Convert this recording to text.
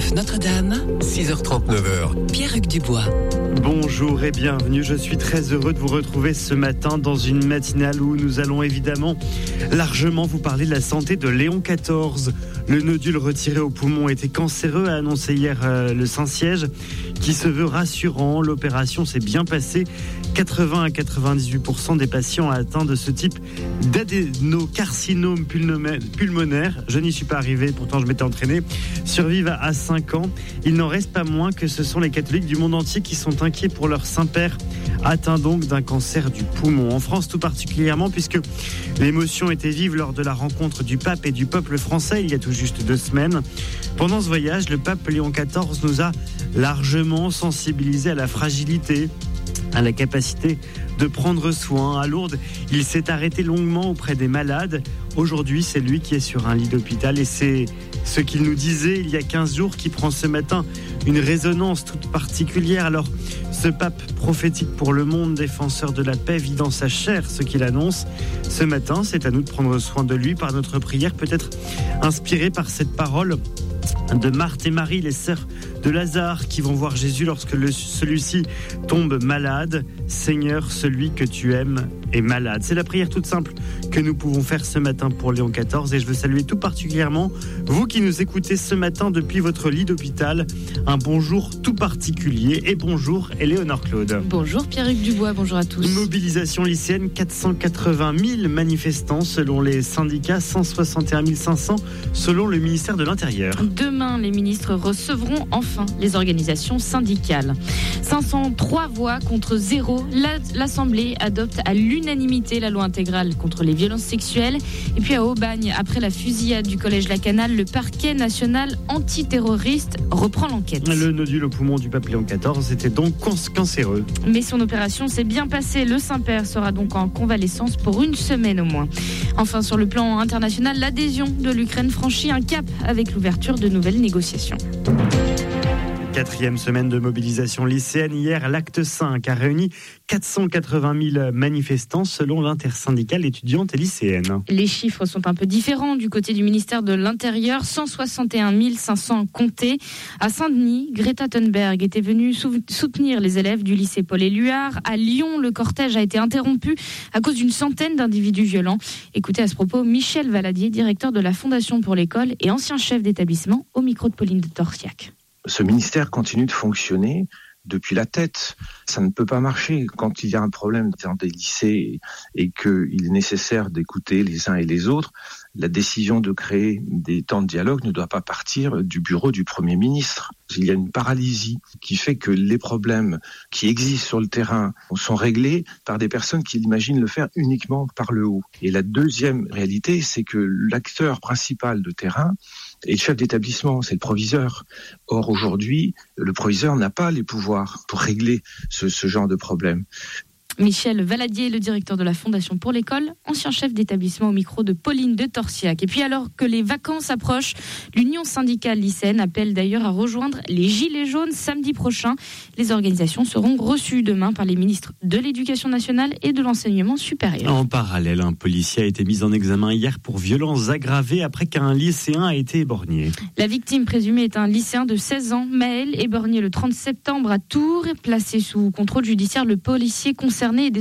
Route Notre-Dame, 6h30, 9h. Pierre-Hugues Dubois. Bonjour et bienvenue, je suis très heureux de vous retrouver ce matin dans une matinale où nous allons évidemment largement vous parler de la santé de Léon XIV. Le nodule retiré au poumon était cancéreux, a annoncé hier le Saint-Siège, qui se veut rassurant. L'opération s'est bien passée. 80 à 98% des patients atteints de ce type d'adénocarcinome pulmonaire, je n'y suis pas arrivé, pourtant je m'étais entraîné, survivent à 5 ans. Il n'en reste pas moins que ce sont les catholiques du monde entier qui sont inquiets pour leur Saint-Père, atteint donc d'un cancer du poumon. En France tout particulièrement, puisque l'émotion était vive lors de la rencontre du pape et du peuple français il y a tout juste 2 semaines. Pendant ce voyage, le pape Léon XIV nous a largement sensibilisés à la fragilité, à la capacité de prendre soin. À Lourdes, il s'est arrêté longuement auprès des malades. Aujourd'hui, c'est lui qui est sur un lit d'hôpital et c'est ce qu'il nous disait il y a 15 jours qui prend ce matin une résonance toute particulière. Alors, ce pape prophétique pour le monde, défenseur de la paix, vit dans sa chair ce qu'il annonce. Ce matin, c'est à nous de prendre soin de lui par notre prière, peut-être inspirée par cette parole de Marthe et Marie, les sœurs de Lazare, qui vont voir Jésus lorsque celui-ci tombe malade. Seigneur, celui que tu aimes est malade. C'est la prière toute simple que nous pouvons faire ce matin pour Léon XIV, et je veux saluer tout particulièrement vous qui nous écoutez ce matin depuis votre lit d'hôpital. Un bonjour tout particulier et bonjour Éléonore Claude. Bonjour Pierre-Hugues Dubois, bonjour à tous. Mobilisation lycéenne, 480 000 manifestants selon les syndicats, 161 500 selon le ministère de l'Intérieur. Demain, les ministres recevront enfin les organisations syndicales. 503 voix contre 0. L'Assemblée adopte à l'unanimité la loi intégrale contre les violences sexuelles. Et puis à Aubagne, après la fusillade du collège Lacanal, le parquet national antiterroriste reprend l'enquête. Le nodule au poumon du pape Léon XIV était donc cancéreux. Mais son opération s'est bien passée. Le Saint-Père sera donc en convalescence pour 1 semaine au moins. Enfin, sur le plan international, l'adhésion de l'Ukraine franchit un cap avec l'ouverture de nouvelles négociations. 4e semaine de mobilisation lycéenne. Hier, l'acte 5 a réuni 480 000 manifestants selon l'intersyndicale étudiante et lycéenne. Les chiffres sont un peu différents du côté du ministère de l'Intérieur. 161 500 comptés. À Saint-Denis, Greta Thunberg était venue soutenir les élèves du lycée Paul-Éluard. À Lyon, le cortège a été interrompu à cause d'une centaine d'individus violents. Écoutez à ce propos Michel Valadier, directeur de la Fondation pour l'école et ancien chef d'établissement, au micro de Pauline de Torsiac. Ce ministère continue de fonctionner depuis la tête. Ça ne peut pas marcher. Quand il y a un problème dans des lycées et qu'il est nécessaire d'écouter les uns et les autres, la décision de créer des temps de dialogue ne doit pas partir du bureau du Premier ministre. Il y a une paralysie qui fait que les problèmes qui existent sur le terrain sont réglés par des personnes qui imaginent le faire uniquement par le haut. Et la deuxième réalité, c'est que l'acteur principal de terrain est le chef d'établissement, c'est le proviseur. Or, aujourd'hui, le proviseur n'a pas les pouvoirs pour régler ce genre de problème. Michel Valadier, le directeur de la Fondation pour l'école, ancien chef d'établissement au micro de Pauline de Torsiac. Et puis alors que les vacances approchent, l'Union syndicale lycéenne appelle d'ailleurs à rejoindre les Gilets jaunes samedi prochain. Les organisations seront reçues demain par les ministres de l'Éducation nationale et de l'Enseignement supérieur. En parallèle, un policier a été mis en examen hier pour violences aggravées après qu'un lycéen a été éborgné. La victime présumée est un lycéen de 16 ans, Maël, éborgné le 30 septembre à Tours. Placé sous contrôle judiciaire, le policier concerné est